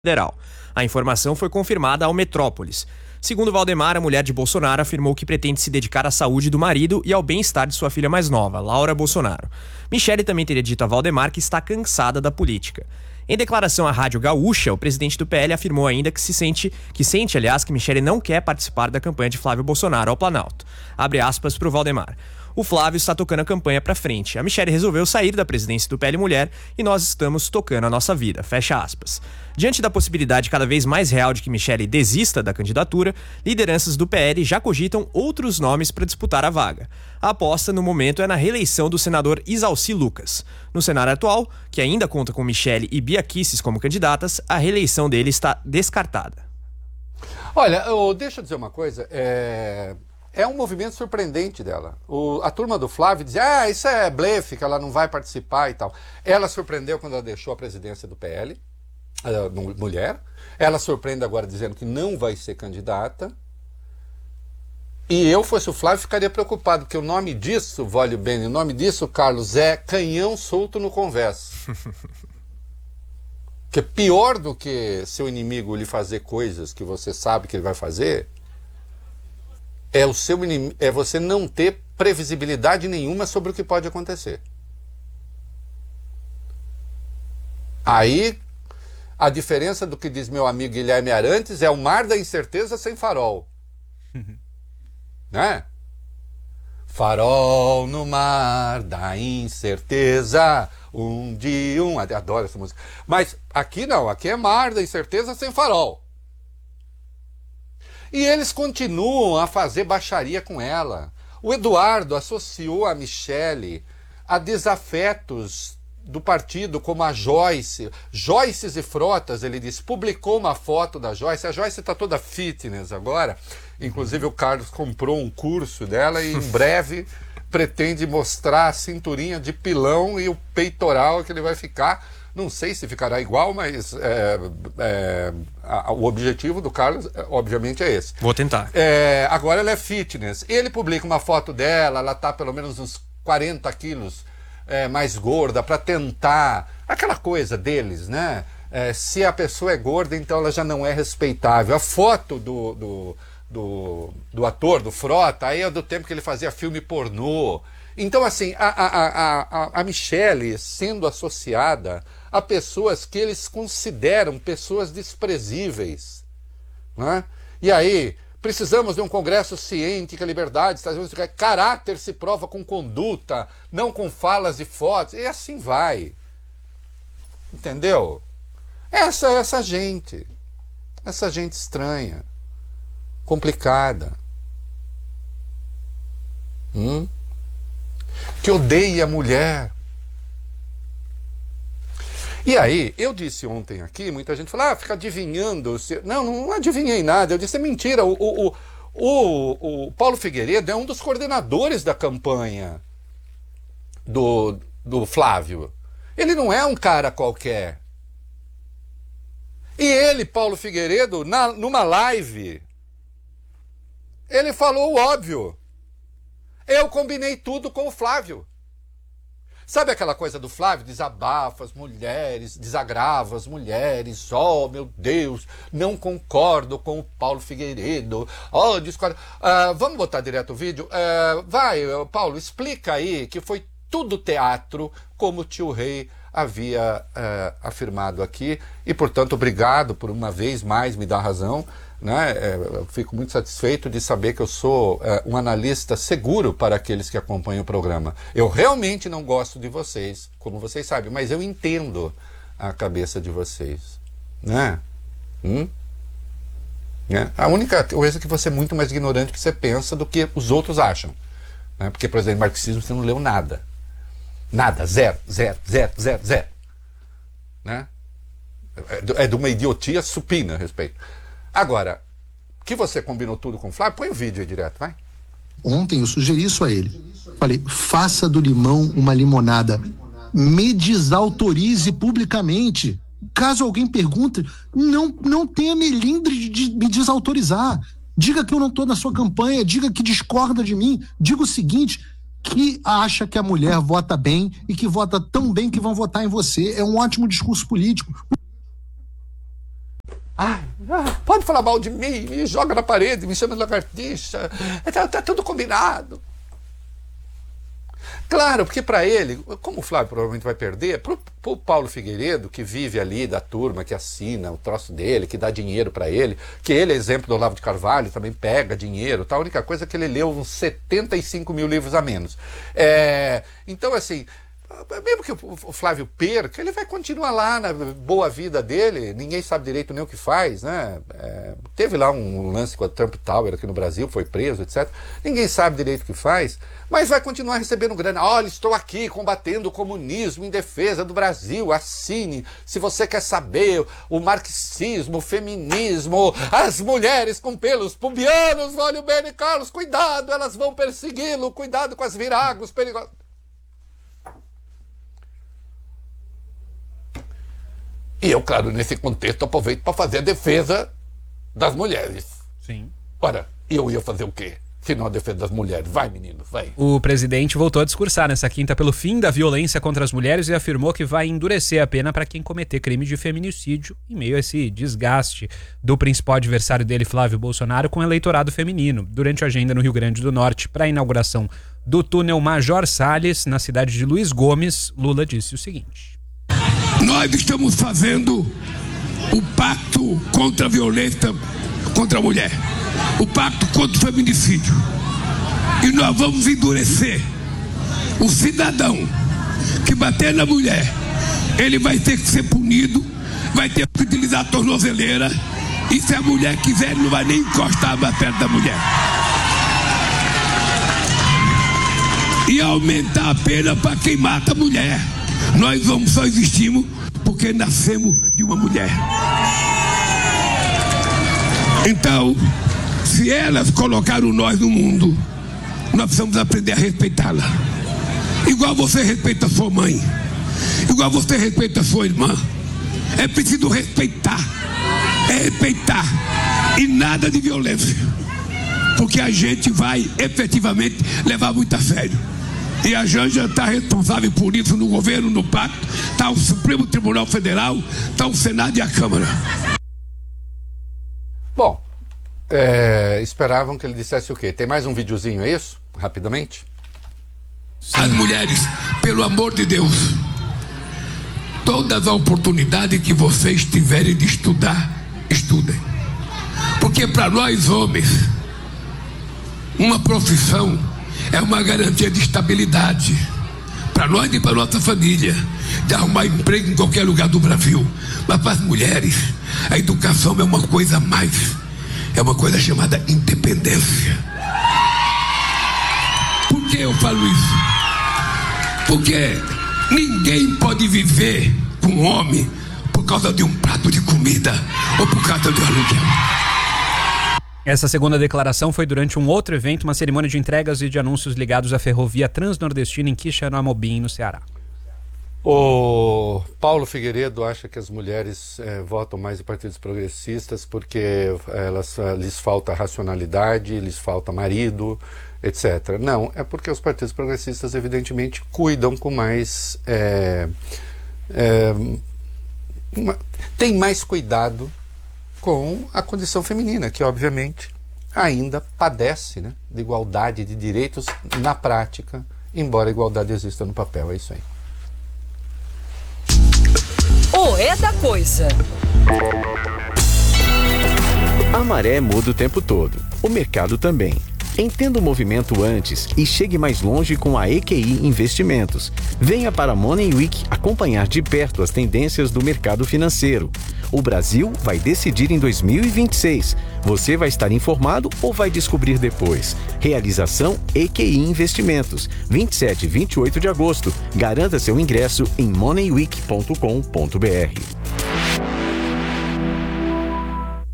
Federal. A informação foi confirmada ao Metrópolis. Segundo Valdemar, a mulher de Bolsonaro afirmou que pretende se dedicar à saúde do marido e ao bem-estar de sua filha mais nova, Laura Bolsonaro. Michele também teria dito a Valdemar que está cansada da política. Em declaração à Rádio Gaúcha, o presidente do PL afirmou ainda que sente que Michele não quer participar da campanha de Flávio Bolsonaro ao Planalto. Abre aspas para o Valdemar. O Flávio está tocando a campanha para frente. A Michele resolveu sair da presidência do PL Mulher e nós estamos tocando a nossa vida. Fecha aspas. Diante da possibilidade cada vez mais real de que Michele desista da candidatura, lideranças do PL já cogitam outros nomes para disputar a vaga. A aposta no momento é na reeleição do senador Isalci Lucas. No cenário atual, que ainda conta com Michele e Bia Kicis como candidatas, a reeleição dele está descartada. Olha, deixa eu dizer uma coisa, é um movimento surpreendente dela. A turma do Flávio dizia, isso é blefe, que ela não vai participar e tal. Ela surpreendeu quando ela deixou a presidência do PL, mulher. Ela surpreende agora dizendo que não vai ser candidata. E eu, fosse o Flávio, ficaria preocupado, porque o nome disso, Vólio Bene, o nome disso, Carlos, é canhão solto no converso. Que é pior do que seu inimigo lhe fazer coisas que você sabe que ele vai fazer, é você não ter previsibilidade nenhuma sobre o que pode acontecer. Aí, a diferença do que diz meu amigo Guilherme Arantes é o mar da incerteza sem farol. Né? Farol no mar da incerteza, adoro essa música. Mas aqui não, aqui é mar da incerteza sem farol. E eles continuam a fazer baixaria com ela. O Eduardo associou a Michele a desafetos do partido, como a Joyce. Joyces e Frotas, ele disse, publicou uma foto da Joyce. A Joyce está toda fitness agora. Inclusive o Carlos comprou um curso dela e em breve pretende mostrar a cinturinha de pilão e o peitoral que ele vai ficar. Não sei se ficará igual, mas o objetivo do Carlos, obviamente, é esse. Vou tentar. Agora ela é fitness. Ele publica uma foto dela, ela está pelo menos uns 40 quilos mais gorda, para tentar... Aquela coisa deles, né? Se a pessoa é gorda, então ela já não é respeitável. A foto do ator, do Frota, aí é do tempo que ele fazia filme pornô. Então, assim, a Michele sendo associada a pessoas que eles consideram pessoas desprezíveis, né? E aí, precisamos de um congresso ciente que a liberdade, caráter se prova com conduta, não com falas e fotos, e assim vai. Entendeu? Essa gente estranha, complicada, que odeia a mulher. E aí, eu disse ontem aqui, muita gente falou, fica adivinhando. Não adivinhei nada, eu disse, é mentira. O Paulo Figueiredo é um dos coordenadores da campanha do Flávio. Ele não é um cara qualquer. E ele, Paulo Figueiredo, numa live, ele falou o óbvio. Eu combinei tudo com o Flávio. Sabe aquela coisa do Flávio? Desabafa as mulheres, desagrava as mulheres. Oh, meu Deus, não concordo com o Paulo Figueiredo. Oh, discordo. Vamos botar direto o vídeo? Vai, Paulo, explica aí que foi tudo teatro, como o tio Rei havia afirmado aqui. E, portanto, obrigado por uma vez mais me dar razão. Né? Eu fico muito satisfeito de saber que eu sou um analista seguro para aqueles que acompanham o programa. Eu realmente não gosto de vocês, como vocês sabem, mas eu entendo a cabeça de vocês. Né? A única coisa é que você é muito mais ignorante do que você pensa do que os outros acham. Né? Porque, por exemplo, marxismo você não leu nada. Nada, zero. Né? É de uma idiotia supina a respeito. Agora, que você combinou tudo com o Flávio, põe o vídeo aí direto, vai. Ontem eu sugeri isso a ele. Falei, faça do limão uma limonada. Me desautorize publicamente. Caso alguém pergunte, não tenha melindre de me desautorizar. Diga que eu não estou na sua campanha, diga que discorda de mim. Diga o seguinte, que acha que a mulher vota bem e que vota tão bem que vão votar em você. É um ótimo discurso político. Pode falar mal de mim, me joga na parede, me chama de lagartixa, tá tudo combinado. Claro, porque para ele, como o Flávio provavelmente vai perder, pro Paulo Figueiredo, que vive ali da turma, que assina o troço dele, que dá dinheiro para ele, que ele é exemplo do Olavo de Carvalho, também pega dinheiro, tá? A única coisa é que ele leu uns 75 mil livros a menos. Então, assim, mesmo que o Flávio perca, ele vai continuar lá na boa vida dele, ninguém sabe direito nem o que faz, né? Teve lá um lance com a Trump Tower aqui no Brasil, foi preso, etc. Ninguém sabe direito o que faz, mas vai continuar recebendo grana. Olha, estou aqui combatendo o comunismo em defesa do Brasil, assine, se você quer saber, o marxismo, o feminismo, as mulheres com pelos pubianos, olha o Benny Carlos, cuidado, elas vão persegui-lo, cuidado com as viragos perigosas. E eu, claro, nesse contexto, aproveito para fazer a defesa das mulheres. Sim. Ora, eu ia fazer o quê? Se não a defesa das mulheres. Vai, meninos, vai. O presidente voltou a discursar nessa quinta pelo fim da violência contra as mulheres e afirmou que vai endurecer a pena para quem cometer crime de feminicídio em meio a esse desgaste do principal adversário dele, Flávio Bolsonaro, com o eleitorado feminino. Durante a agenda no Rio Grande do Norte para a inauguração do túnel Major Salles, na cidade de Luiz Gomes, Lula disse o seguinte: nós estamos fazendo o pacto contra a violência contra a mulher, o pacto contra o feminicídio, e nós vamos endurecer. O cidadão que bater na mulher, ele vai ter que ser punido, vai ter que utilizar a tornozeleira, e se a mulher quiser, ele não vai nem encostar mais perto da mulher. E aumentar a pena para quem mata a mulher. Nós só existimos porque nascemos de uma mulher. Então, se elas colocaram nós no mundo, nós precisamos aprender a respeitá-la. Igual você respeita a sua mãe, igual você respeita a sua irmã. É preciso respeitar. É respeitar. E nada de violência. Porque a gente vai efetivamente levar muito a sério. E a Janja está responsável por isso no governo, no pacto, está o Supremo Tribunal Federal, está o Senado e a Câmara. Bom, esperavam que ele dissesse o quê? Tem mais um videozinho, é isso? Rapidamente. As mulheres, pelo amor de Deus, todas as oportunidades que vocês tiverem de estudar, estudem. Porque para nós homens, uma profissão é uma garantia de estabilidade para nós e para nossa família, de arrumar emprego em qualquer lugar do Brasil. Mas para as mulheres, a educação é uma coisa a mais, é uma coisa chamada independência. Por que eu falo isso? Porque ninguém pode viver com um homem por causa de um prato de comida ou por causa de um aluguel. Essa segunda declaração foi durante um outro evento, uma cerimônia de entregas e de anúncios ligados à ferrovia transnordestina em Quixeramobim, no Ceará. O Paulo Figueiredo acha que as mulheres votam mais em partidos progressistas porque lhes falta racionalidade, lhes falta marido, etc. Não, é porque os partidos progressistas evidentemente cuidam com mais... tem mais cuidado com a condição feminina, que obviamente ainda padece, né, de igualdade de direitos na prática, embora a igualdade exista no papel. É isso aí. O É da Coisa. A maré muda o tempo todo, o mercado também. Entenda o movimento antes e chegue mais longe com a EQI Investimentos. Venha para a Money Week acompanhar de perto as tendências do mercado financeiro. O Brasil vai decidir em 2026. Você vai estar informado ou vai descobrir depois? Realização EQI Investimentos, 27 e 28 de agosto. Garanta seu ingresso em moneyweek.com.br.